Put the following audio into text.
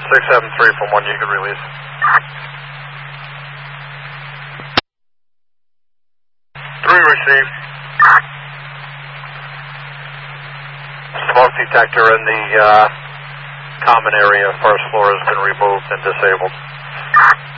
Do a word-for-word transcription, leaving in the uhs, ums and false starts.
six seven three from one, you can release. Three received. Smoke detector in the uh, common area, first floor, has been removed and disabled.